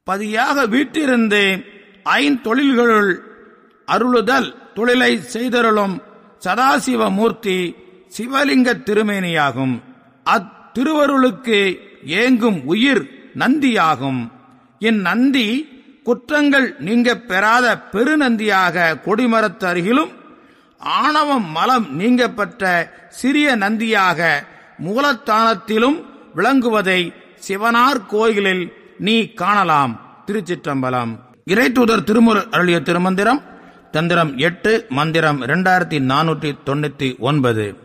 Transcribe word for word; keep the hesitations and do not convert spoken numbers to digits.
பதியாக வீட்டிலிருந்து ஐந்தொழில்களுள் அருளுதல் தொழிலை செய்தருளும் சதாசிவமூர்த்தி சிவலிங்க திருமேனியாகும். அத்திருவருளுக்கு ஏங்கும் உயிர் நந்தியாகும். இந்நந்தி குற்றங்கள் நீங்க பெறாத பெருநந்தியாக கொடிமரத்து அருகிலும், ஆணவம் மலம் நீங்க பெற்ற சிறிய நந்தியாக மூலத்தானத்திலும் விளங்குவதை சிவனார் கோயிலில் நீ காணலாம். திருச்சிற்றம்பலம். இறைத்தூதர் திருமூலர் அருளிய திருமந்திரம் தந்திரம் எட்டு, மந்திரம் இரண்டாயிரத்தி நானூற்றி தொண்ணூத்தி ஒன்பது.